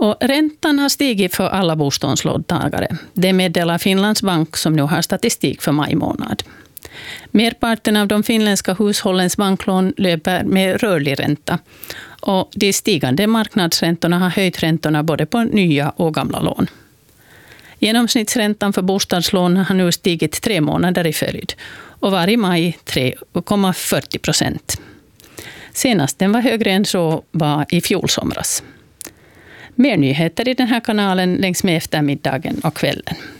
Och räntan har stigit för alla bostadslåntagare. Det meddelar Finlands bank som nu har statistik för maj månad. Merparten av de finländska hushållens banklån löper med rörlig ränta. Och de stigande marknadsräntorna har höjt räntorna både på nya och gamla lån. Genomsnittsräntan för bostadslån har nu stigit 3 månader i följd och var i maj 3,40%. Senast den var högre än så var i fjol somras. Mer nyheter i den här kanalen längs med eftermiddagen och kvällen.